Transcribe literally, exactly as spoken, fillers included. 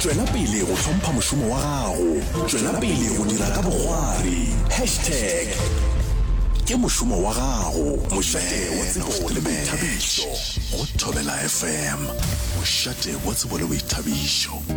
Tswela pele go tlhompha mošomo wa gago. Tswela pele go dira ka bogwari. Hashtag ke mošomo wa gago. Mošate wa tsebo le boithabišo go Thobela F M. Mošate wa tsebo le boithabišo.